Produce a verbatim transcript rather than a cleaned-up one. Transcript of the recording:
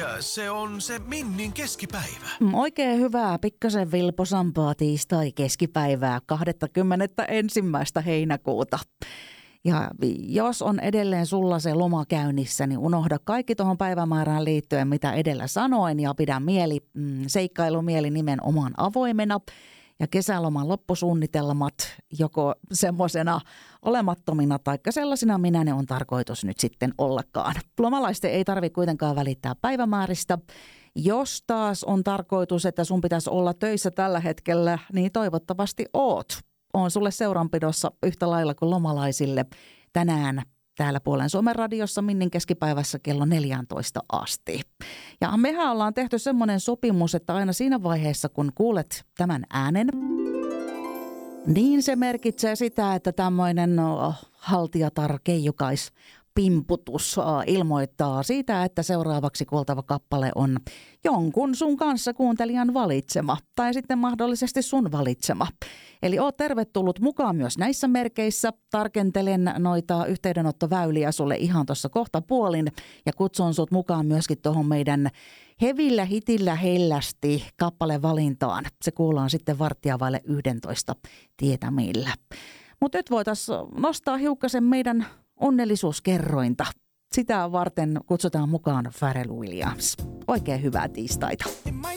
Ja se on se Minnin keskipäivä. Oikein hyvää, pikkasen vilposampaa tiistai keskipäivää kahdeskymmenesensimmäinen heinäkuuta. Ja jos on edelleen sulla se loma käynnissä, niin unohda kaikki tuohon päivämäärään liittyen, mitä edellä sanoin, ja pidä mieli, mm, seikkailumieli nimenomaan avoimena. Ja kesäloman loppusuunnitelmat joko semmoisena olemattomina tai sellaisina, minä ne on tarkoitus nyt sitten ollakaan. Lomalaisten ei tarvitse kuitenkaan välittää päivämääristä. Jos taas on tarkoitus, että sun pitäisi olla töissä tällä hetkellä, niin toivottavasti oot. On sulle seuranpidossa yhtä lailla kuin lomalaisille tänään täällä Puolen Suomen radiossa Minnin keskipäivässä kello neljätoista asti. Ja mehän ollaan tehty semmoinen sopimus, että aina siinä vaiheessa, kun kuulet tämän äänen, niin se merkitsee sitä, että tämmöinen haltijatar keijukais pimputus ilmoittaa siitä, että seuraavaksi kuultava kappale on jonkun sun kanssa kuuntelijan valitsema tai sitten mahdollisesti sun valitsema. Eli oot tervetullut mukaan myös näissä merkeissä. Tarkentelen noita yhteydenottoväyliä sulle ihan tuossa kohta puolin ja kutsun sut mukaan myöskin tuohon meidän hevillä hitillä hellästi kappalevalintaan. Se kuullaan sitten varttia vaille yhdentoista tietämillä. Mutta nyt voitaisiin nostaa hiukkasen meidän onnellisuuskerrointa. Sitä varten kutsutaan mukaan Pharrell Williams. Oikein hyvää tiistaita.